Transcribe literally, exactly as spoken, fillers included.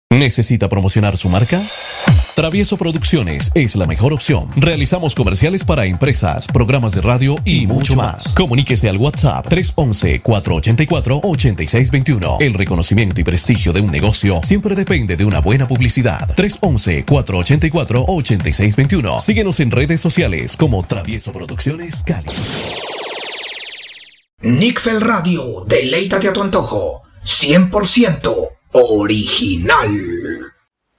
¿Necesita promocionar su marca? Travieso Producciones es la mejor opción. Realizamos comerciales para empresas, programas de radio y mucho más. Comuníquese al WhatsApp tres once, cuatro ochenta y cuatro, ochenta y seis veintiuno. El reconocimiento y prestigio de un negocio siempre depende de una buena publicidad. tres once, cuatro ochenta y cuatro, ochenta y seis veintiuno. Síguenos en redes sociales como Travieso Producciones Cali. Nickfell Radio, deleítate a tu antojo. cien por ciento original.